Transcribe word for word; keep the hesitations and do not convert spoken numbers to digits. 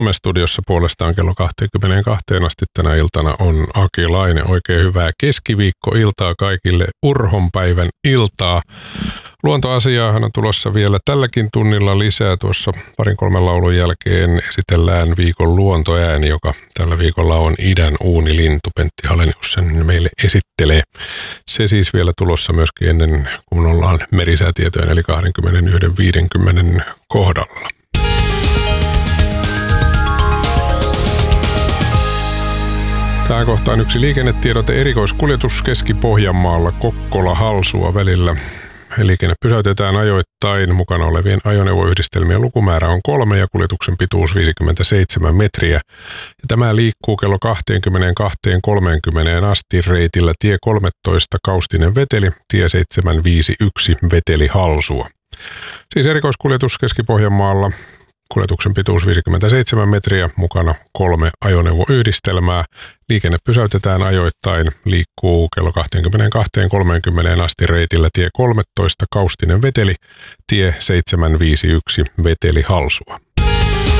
Studiossa puolestaan kello kaksikymmentäkaksi asti tänä iltana on Aki Laine. Oikein hyvää keskiviikkoiltaa kaikille, Urhonpäivän iltaa. Luontoasiaahan on tulossa vielä tälläkin tunnilla lisää. Tuossa parin kolmen laulun jälkeen esitellään viikon luontoääni, joka tällä viikolla on idän uunilintu. Pentti Halenius sen meille esittelee. Se siis vielä tulossa myöskin ennen kuin ollaan merisäätietojen eli kaksikymmentäyksi viisikymmentä kohdalla. Tähän kohtaan yksi liikennetiedote: erikoiskuljetus Keski-Pohjanmaalla Kokkola-Halsua välillä. Liikenne pysäytetään ajoittain. Mukana olevien ajoneuvoyhdistelmien lukumäärä on kolme ja kuljetuksen pituus viisikymmentäseitsemän metriä. Ja tämä liikkuu kello kaksikymmentäkaksi kolmekymmentä asti reitillä tie kolmetoista Kaustinen Veteli, tie seitsemänsataaviisikymmentäyksi Veteli Halsua. Siis erikoiskuljetus Keski-Pohjanmaalla. Kuljetuksen pituus viisikymmentäseitsemän metriä, mukana kolme ajoneuvoyhdistelmää. Liikenne pysäytetään ajoittain, liikkuu kello kaksikymmentäkaksi kolmekymmentä asti reitillä tie kolmetoista Kaustinen Veteli, tie seitsemänsataaviisikymmentäyksi Veteli Halsua.